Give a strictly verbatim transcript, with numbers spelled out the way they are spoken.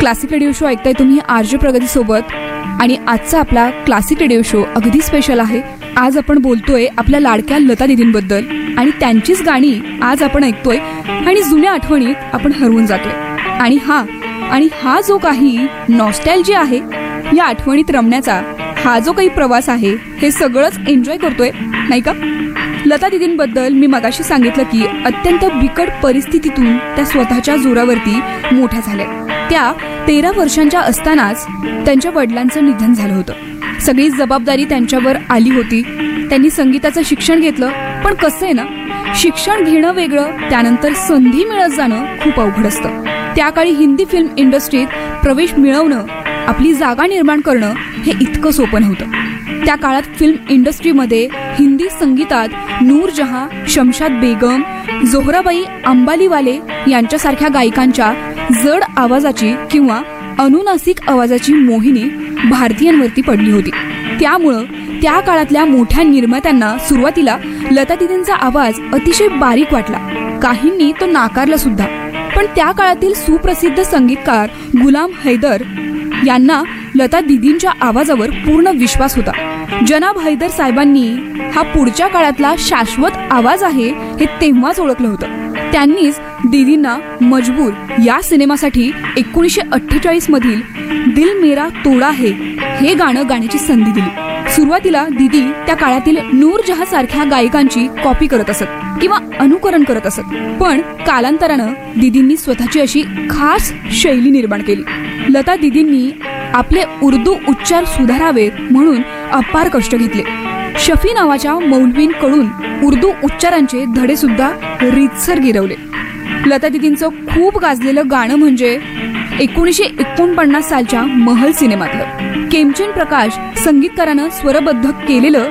Classic radio show ऐकताय तुम्ही RJ प्रगती सोबत. आणि आजचा आपला क्लासिक रेडिओ शो अगदी स्पेशल आहे. आज आपण बोलतोय आपल्या लाडक्या लता दीदींबद्दल आणि त्यांचीच गाणी आज आपण ऐकतोय आणि जुन्या आठवणीत आपण हरवून जातोय. आणि हा आणि हा जो काही नॉस्टॅल्जी आहे, या आठवणीत रमण्याचा हा जो काही प्रवास आहे, हे सगळंच एन्जॉय करतोय नाही का. लता दीदींबद्दल मी मगाशी सांगितलं की अत्यंत बिकट परिस्थितीतून त्या स्वतःच्या जोरावरती मोठ्या झाल्या. त्या तेरा वर्षांच्या असतानाच त्यांच्या वडिलांचं निधन झालं होतं. सगळी जबाबदारी त्यांच्यावर आली होती. त्यांनी संगीताचं शिक्षण घेतलं, पण कसं आहे ना, शिक्षण घेणं वेगळं, त्यानंतर संधी मिळत जाणं खूप अवघड असतं. त्या काळी हिंदी फिल्म इंडस्ट्रीत प्रवेश मिळवणं, आपली जागा निर्माण करणं हे इतकं सोपं नव्हतं. त्या काळात फिल्म इंडस्ट्रीमध्ये हिंदी संगीतात नूरजहां, शमशाद बेगम, जोहराबाई अंबालीवाले यांच्यासारख्या गायिकांच्या जड आवाजाची किंवा अनुनासिक आवाजाची मोहिनी भारतीयांवरती पडली होती. त्यामुळं त्या काळातल्या मोठ्या निर्मात्यांना सुरुवातीला लता दीदींचा आवाज अतिशय बारीक वाटला. काहींनी तो नाकारला सुद्धा. पण त्या काळातील सुप्रसिद्ध संगीतकार गुलाम हैदर यांना लता दीदींच्या आवाजावर पूर्ण विश्वास होता. जनाब हैदर साहेबांनी हा पुढच्या काळातला शाश्वत आवाज आहे हे तेव्हाच ओळखलं होतं. त्यांनीच दीदींना मजबूर या सिनेमासाठी एकोणीसशे अठ्ठेचाळीस मधील दिल मेरा तोडा है हे गाणं गाण्याची संधी दिली. सुरुवातीला दीदी त्या काळातील नूरजहां सारख्या गायकांची कॉपी करत असत किंवा अनुकरण करत असत. पण कालांतरानं दीदींनी स्वतःची अशी खास शैली निर्माण केली. लता दीदींनी आपले उर्दू उच्चार सुधारावेत म्हणून अपार कष्ट घेतले. शफी नावाच्या मौलवींकडून उर्दू उच्चारांचे धडे सुद्धा रीतसर गिरवले. लता दीदींचं खूप गाजलेलं गाणं म्हणजे एकोणीसशे एकोणपन्नास सालच्या महल सिनेमातलं. केमचंद प्रकाश संगीतकारानं स्वरबद्ध केलेलं